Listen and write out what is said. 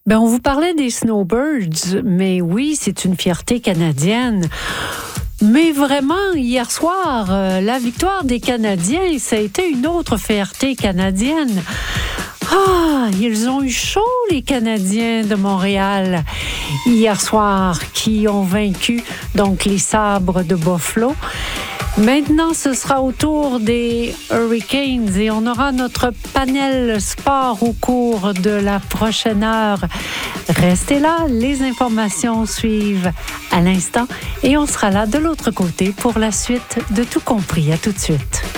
On vous parlait des Snowbirds, mais oui, c'est une fierté canadienne. Mais vraiment, hier soir, la victoire des Canadiens, ça a été une autre fierté canadienne. Ils ont eu chaud, les Canadiens de Montréal, hier soir, qui ont vaincu donc les Sabres de Buffalo. Maintenant, ce sera au tour des Hurricanes et on aura notre panel sport au cours de la prochaine heure. Restez là, les informations suivent à l'instant et on sera là de l'autre côté pour la suite de Tout compris. À tout de suite.